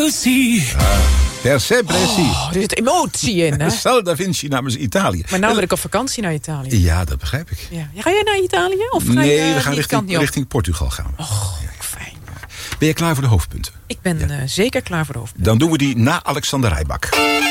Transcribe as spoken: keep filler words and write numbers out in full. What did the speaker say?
Chelsea. Ah, per se pressi. Oh, er zit emotie in, hè? Sal da Vinci namens Italië. Maar nou wil ik op vakantie naar Italië. Ja, dat begrijp ik. Ja. Ga jij naar Italië? Of ga nee, je, we gaan die kant niet richting, op? richting Portugal gaan we. Oh, fijn. Ben je klaar voor de hoofdpunten? Ik ben Ja. uh, zeker klaar voor de hoofdpunten. Dan doen we die na Alexander Rijbak.